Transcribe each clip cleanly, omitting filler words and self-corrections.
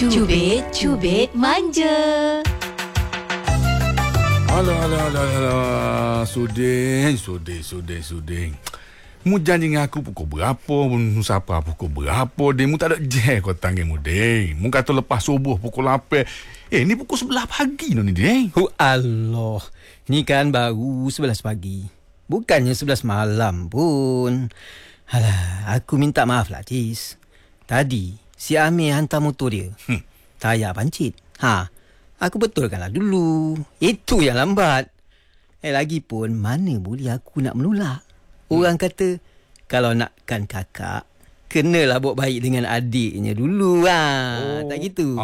Cubit manja. Alah. Suding. Mu janji dengan aku pukul berapa, mu siapa pukul berapa, dia mu tak ada je kau tanggih mu, ding. Mu kata lepas subuh pukul 8. Ni pukul 11 pagi ni, ding. Allah. Ni kan baru 11 pagi. Bukannya 11 malam pun. Alah, aku minta maaf lah, Tis. Tadi, si Amir hantar motor dia. Tayar pancit. Aku betulkanlah dulu. Itu yang lambat. Lagipun, mana boleh aku nak menolak. Orang kata, kalau nakkan kakak, kenalah buat baik dengan adiknya dulu. Tak gitu.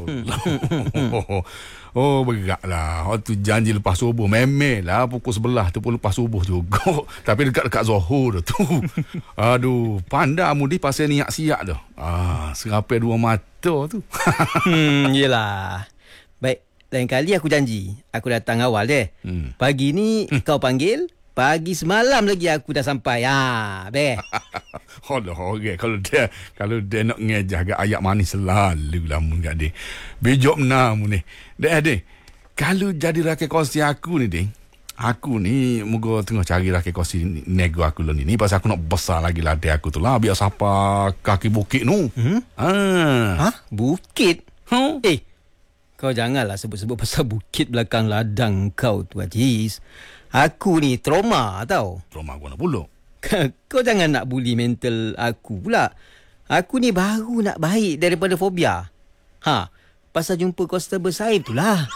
Beratlah. Waktu janji lepas subuh. Memelah pukul 11 tu pun lepas subuh juga. Tapi dekat-dekat Zohor tu. Aduh, pandai mu di pasal niat siap dah. Serapai dua mata tu. Yelah. Baik, lain kali aku janji. Aku datang awal deh. Pagi ni kau panggil. Pagi semalam lagi aku dah sampai. Beh. Okay. Kalau dia nak ngejah agak ayat manis selalu lama kat dia. Bijak benar mu ni. Dek. Kalau jadi rakyat kongsi aku ni, dek. Aku ni moga tengah cari rakyat kongsi nego aku lah ni. Pasal aku nak besar lagi ladai aku tu lah. Biar siapa kaki bukit tu. Bukit? Kau janganlah sebut-sebut pasal bukit belakang ladang kau tu, Hajiz. Aku ni trauma tau. Trauma aku nak pula. Kau jangan nak bully mental aku pula. Aku ni baru nak baik daripada fobia. Pasal jumpa Constable Saib tu lah.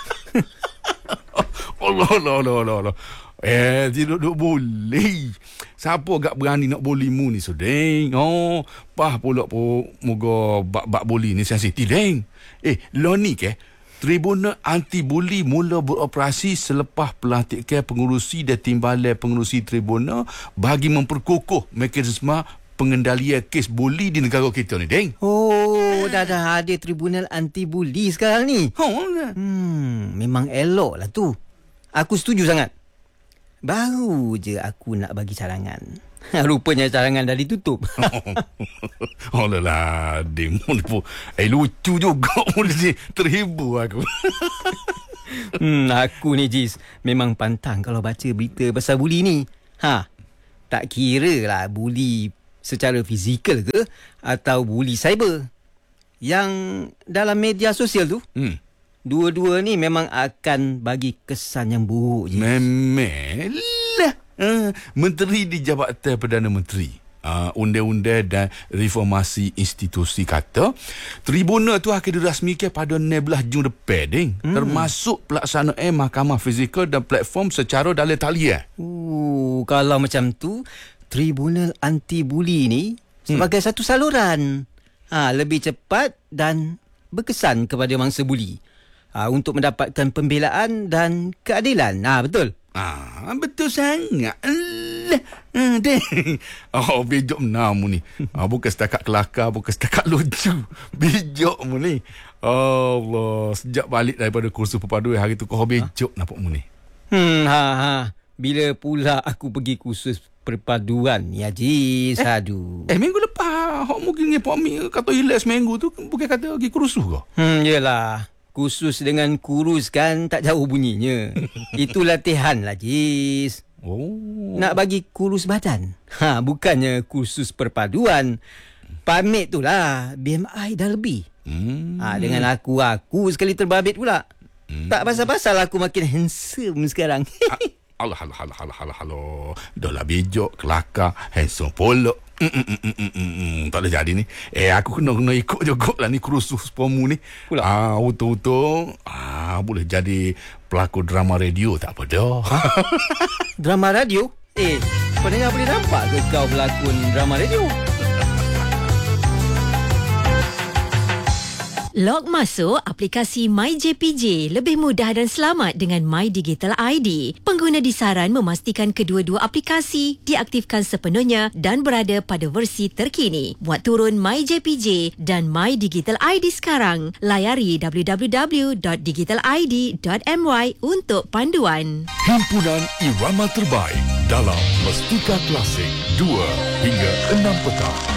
Allah. Tidak boleh. Siapa agak berani nak bully mu ni, Suding? Pah pula pun moga bak bully ni sensitif, ding. Lo ni ke? Tribunal Anti-Buli mula beroperasi selepas pelantikan pengurusi dan timbalan pengurusi tribunal bagi memperkukuh mekanisme pengendalian kes buli di negara kita ni, ding. Dah ada Tribunal Anti-Buli sekarang ni. Memang elok lah tu. Aku setuju sangat. Baru je aku nak bagi cadangan. Rupanya cadangan dah ditutup. Alah, Demon pun lucu juga. Terhibur aku. Aku ni, Jiz, memang pantang kalau baca berita pasal buli ni. Tak kira lah buli secara fizikal ke atau buli cyber. Yang dalam media sosial tu, dua-dua ni memang akan bagi kesan yang buruk, Jiz. Memelah. Menteri di Jabatan Perdana Menteri, Undang-Undang dan Reformasi Institusi kata tribunal tu akan dirasmikan pada 16 Jun depan, ding. Termasuk pelaksanaan mahkamah fizikal dan platform secara dalam talian. Kalau macam tu, Tribunal Anti-Buli ni sebagai satu saluran lebih cepat dan berkesan kepada mangsa buli untuk mendapatkan pembelaan dan keadilan. Betul? Betul sangat. Bijak benar mu ni. Bukan setakat kelakar, bukan setakat lucu. Bijak mu ni. Allah, sejak balik daripada kursus perpaduan hari tu kau bijak nampak mu ni. Bila pula aku pergi kursus perpaduan ni, Hajiz? Aduh. Minggu lepas hok mungkin ngepok mi kata hilang seminggu tu bukan kata pergi kursus kau. Yelah. Kursus dengan kurus kan tak jauh bunyinya. Itu latihan lah, Jiz. Nak bagi kurus badan. Bukannya kursus perpaduan. Pamit tu lah. BMI dah lebih. Dengan aku sekali terbabit pula. Tak pasal-pasal aku makin handsome sekarang. Alah. Dah lah bijak, kelakar, handsome pula. Tak ada jadi ni. Aku kena ikut juga lah ni kursus pomu ni. Betul-betul. Boleh jadi pelakon drama radio, tak apa dah. Drama radio? Kau dengar boleh nampak ke kau pelakon drama radio? Log masuk aplikasi MyJPJ lebih mudah dan selamat dengan My Digital ID. Pengguna disaran memastikan kedua-dua aplikasi diaktifkan sepenuhnya dan berada pada versi terkini. Buat turun MyJPJ dan My Digital ID sekarang. Layari www.digitalid.my untuk panduan. Himpunan Irama Terbaik dalam Mestika Klasik 2 hingga 6 petang.